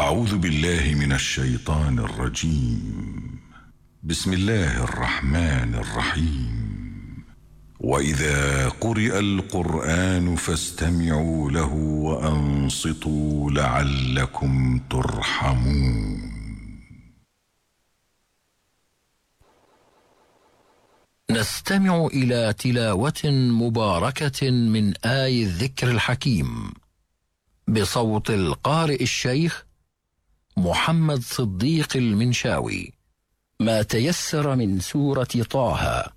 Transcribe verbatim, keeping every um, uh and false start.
أعوذ بالله من الشيطان الرجيم. بسم الله الرحمن الرحيم. وإذا قرئ القرآن فاستمعوا له وأنصتوا لعلكم ترحمون. نستمع إلى تلاوة مباركة من آي الذكر الحكيم بصوت القارئ الشيخ محمد صديق المنشاوي. ما تيسر من سورة طه.